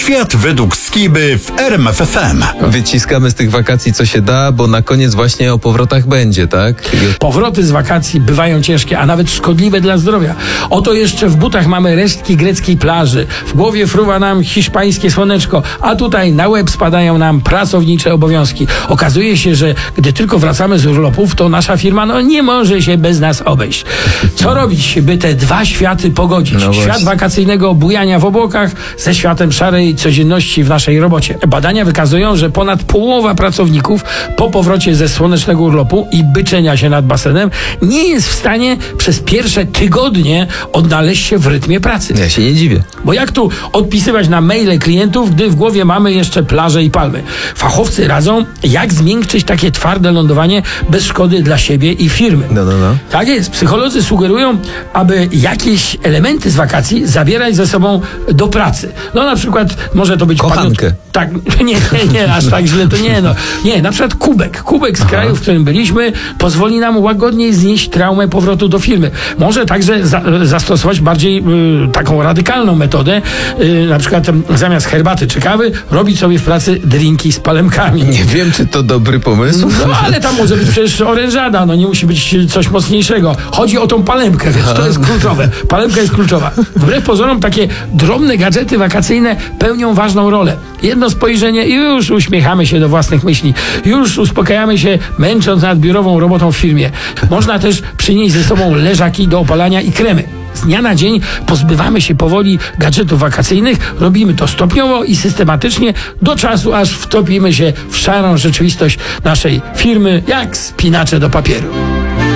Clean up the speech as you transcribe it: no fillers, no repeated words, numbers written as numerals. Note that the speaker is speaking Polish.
Świat według Skiby w RMF FM. Wyciskamy z tych wakacji co się da, bo na koniec właśnie o powrotach będzie, tak? Powroty z wakacji bywają ciężkie, a nawet szkodliwe dla zdrowia. Oto jeszcze w butach mamy resztki greckiej plaży, w głowie fruwa nam hiszpańskie słoneczko, a tutaj na łeb spadają nam pracownicze obowiązki. Okazuje się, że gdy tylko wracamy z urlopów, to nasza firma nie może się bez nas obejść. Co robić, by te dwa światy pogodzić? Świat wakacyjnego bujania w obłokach ze światem szarej codzienności w naszej robocie. Badania wykazują, że ponad połowa pracowników po powrocie ze słonecznego urlopu i byczenia się nad basenem nie jest w stanie przez pierwsze tygodnie odnaleźć się w rytmie pracy. Ja się nie dziwię. Bo jak tu odpisywać na maile klientów, gdy w głowie mamy jeszcze plaże i palmy? Fachowcy radzą, jak zmiękczyć takie twarde lądowanie bez szkody dla siebie i firmy. No. Tak jest. Psycholodzy sugerują, aby jakieś elementy z wakacji zabierać ze sobą do pracy. No na przykład może to być kochankę. Tak, nie, aż tak źle to nie. Nie, na przykład kubek z kraju, w którym byliśmy, pozwoli nam łagodniej znieść traumę powrotu do firmy. Może także zastosować bardziej taką radykalną metodę, na przykład zamiast herbaty czy kawy robić sobie w pracy drinki z palemkami. Nie wiem, czy to dobry pomysł. No ale tam może być przecież orężada, nie musi być coś mocniejszego. Chodzi o tą palemkę, więc to jest kluczowe. Palemka jest kluczowa. Wbrew pozorom takie drobne gadżety wakacyjne pełnią ważną rolę. Jedno spojrzenie i już uśmiechamy się do własnych myśli. Już uspokajamy się, męcząc nad biurową robotą w firmie. Można też przynieść ze sobą leżaki do opalania i kremy. Z dnia na dzień pozbywamy się powoli gadżetów wakacyjnych, robimy to stopniowo i systematycznie do czasu, aż wtopimy się w szarą rzeczywistość naszej firmy, jak spinacze do papieru.